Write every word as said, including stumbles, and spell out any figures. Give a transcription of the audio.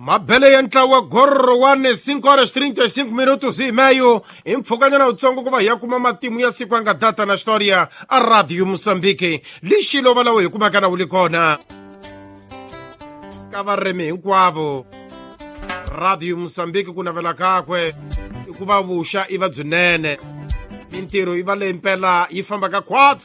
mabele ya ntlawa gorro wane cinco horas trinta e cinco minutos e meio impfukanyana utsongo kuva ya kuma matimu ya siku anga data na historia a Radio Mozambique lixilo valawe hi kumakana wu li kona ka varimi hinkwavo. Radio Mozambique ku navela kakwe i ku va vuxa i va byinene, mintirho yi va leyi mpela yi famba ka khwatsi.